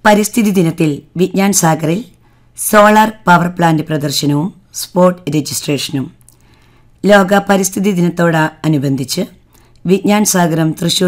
പരിസ്ഥിതി ദിനത്തിൽ Vigyan സാഗറിൽ solar power plant പ്രദർശനവും സ്പോട്ട് രജിസ്ട്രേഷനും. ലോക പരിസ്ഥിതി ദിനത്തോടനുബന്ധിച്ച് വിജ്ഞാൻ സാഗരം തൃശൂർ